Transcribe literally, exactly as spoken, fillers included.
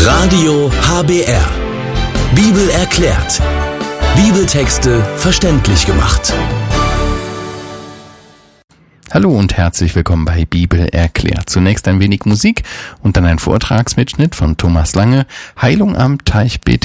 Radio H B R. Bibel erklärt. Bibeltexte verständlich gemacht. Hallo und herzlich willkommen bei Bibel erklärt. Zunächst ein wenig Musik und dann ein Vortragsmitschnitt von Thomas Lange, Heilung am Teich Bethesda.